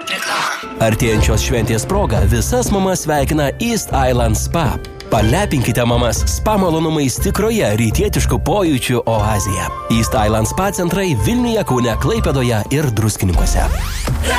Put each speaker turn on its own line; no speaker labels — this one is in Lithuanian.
Artėjančios šventės proga visas mamas sveikina East Island Spa. Palepinkite mamas spa malonumais tikroje rytietiškų pojūčių oazėje. East Island Spa centrai Vilniuje, Kaune, Klaipėdoje ir Druskininkuose.